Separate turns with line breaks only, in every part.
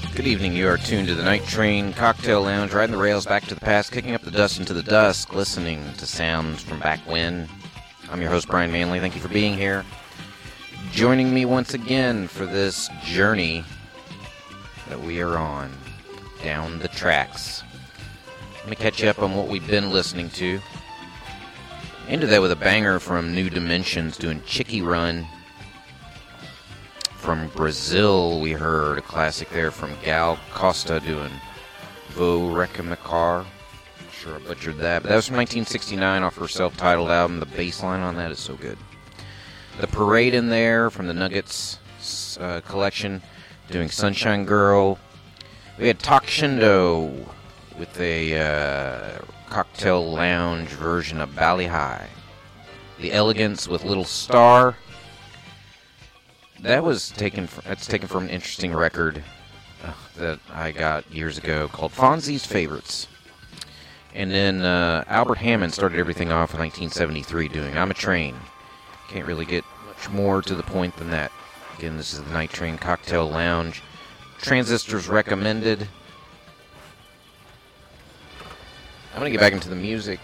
Good evening. You are tuned to the Night Train Cocktail Lounge, riding the rails back to the past, kicking up the dust into the dusk, listening to sounds from back when. I'm your host, Brian Manley. Thank you for being here. Joining me once again for this journey that we are on, down the tracks. Let me catch you up on what we've been listening to. Into that with a banger from New Dimensions doing Chicky Run. From Brazil, we heard a classic there from Gal Costa doing Vou Recamacar. Sure I butchered that. But that was from 1969 off her self-titled album. The bass line on that is so good. The Parade in there from the Nuggets collection doing Sunshine Girl. We had Talk Shindo with a cocktail lounge version of Bali High. The Elegance with Little Star. That's taken from an interesting record that I got years ago called Fonzie's Favorites. And then Albert Hammond started everything off in 1973 doing I'm a Train. Can't really get much more to the point than that. Again, this is the Night Train Cocktail Lounge. Transistors recommended. I'm going to get back into the music.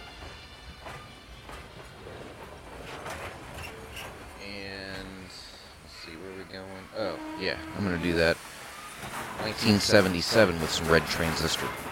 Oh, yeah, I'm going to do that. 1977 with some Red Transistor.